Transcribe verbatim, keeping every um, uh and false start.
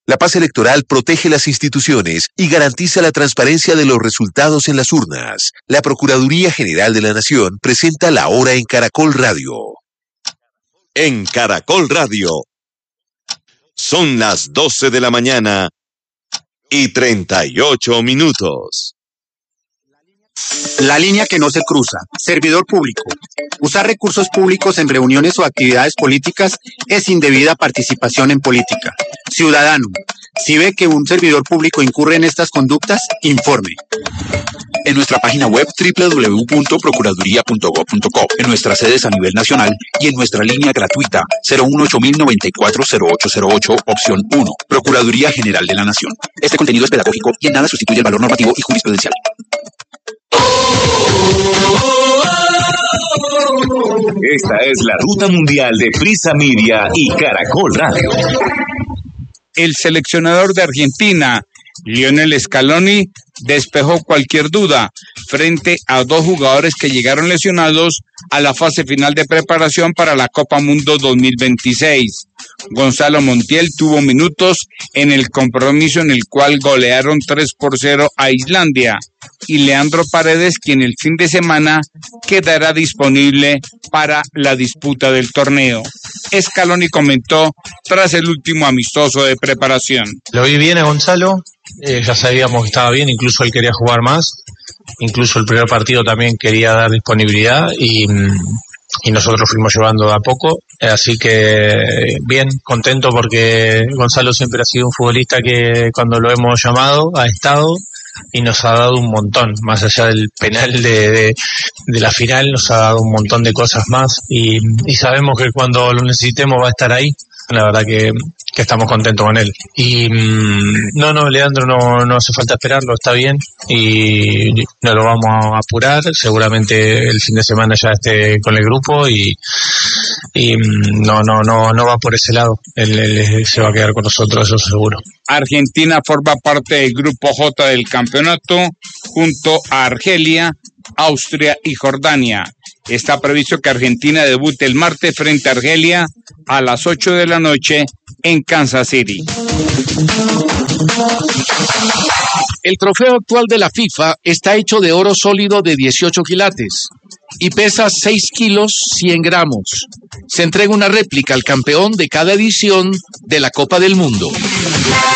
La paz electoral protege las instituciones y garantiza la transparencia de los resultados en las urnas. La Procuraduría General de la Nación presenta La Hora en Caracol Radio. En Caracol Radio. Son las doce de la mañana y treinta y ocho minutos. La línea que no se cruza. Servidor público. Usar recursos públicos en reuniones o actividades políticas es indebida participación en política. Ciudadano, si ve que un servidor público incurre en estas conductas, informe. En nuestra página web doble u doble u doble u punto procuraduría punto gob punto co, en nuestras sedes a nivel nacional y en nuestra línea gratuita cero uno ocho mil noventa y cuatro cero ocho cero ocho, opción uno. Procuraduría General de la Nación. Este contenido es pedagógico y en nada sustituye el valor normativo y jurisprudencial. Esta es la ruta mundial de Prisa Media y Caracol Radio. El seleccionador de Argentina, Lionel Scaloni, despejó cualquier duda frente a dos jugadores que llegaron lesionados a la fase final de preparación para la Copa Mundo dos mil veintiséis. Gonzalo Montiel tuvo minutos en el compromiso en el cual golearon tres por cero a Islandia, y Leandro Paredes, quien el fin de semana quedará disponible para la disputa del torneo. Scaloni comentó tras el último amistoso de preparación. Lo vi bien a Gonzalo, eh, ya sabíamos que estaba bien, incluso él quería jugar más, incluso el primer partido también quería dar disponibilidad y, y nosotros fuimos llevando de a poco, así que bien, contento porque Gonzalo siempre ha sido un futbolista que cuando lo hemos llamado ha estado y nos ha dado un montón, más allá del penal de, de, de la final, nos ha dado un montón de cosas más y, y sabemos que cuando lo necesitemos va a estar ahí. La verdad que, que estamos contentos con él. Y mmm, no, no, Leandro no, no hace falta esperarlo, está bien y no lo vamos a apurar. Seguramente el fin de semana ya esté con el grupo y, y mmm, no, no, no, no va por ese lado. Él, él se va a quedar con nosotros, eso seguro. Argentina forma parte del grupo J del campeonato junto a Argelia, Austria y Jordania. Está previsto que Argentina debute el martes frente a Argelia a las ocho de la noche en Kansas City. El trofeo actual de la FIFA está hecho de oro sólido de dieciocho quilates y pesa seis kilos cien gramos. Se entrega una réplica al campeón de cada edición de la Copa del Mundo.